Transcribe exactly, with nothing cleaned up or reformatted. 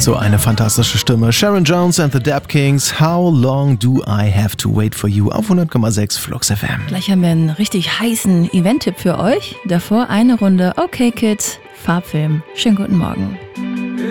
So eine fantastische Stimme. Sharon Jones and the Dap Kings. How long do I have to wait for you? Auf hundert Komma sechs Flux F M. Gleich haben wir einen richtig heißen Event-Tipp für euch. Davor eine Runde Okay Kids, Farbfilm. Schönen guten Morgen.